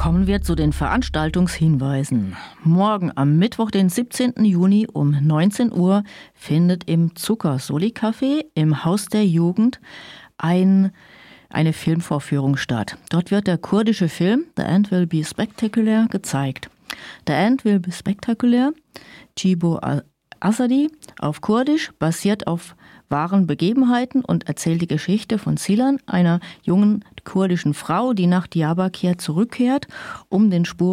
Kommen wir zu den Veranstaltungshinweisen. Morgen am Mittwoch, den 17. Juni um 19 Uhr findet im Zucker-Soli-Café im Haus der Jugend eine Filmvorführung statt. Dort wird der kurdische Film The End Will Be Spectacular gezeigt. The End Will Be Spectacular, Cibo Asadi auf Kurdisch, basiert auf wahren Begebenheiten und erzählt die Geschichte von Zilan, einer jungen kurdischen Frau, die nach Diyarbakir zurückkehrt, um den Spuren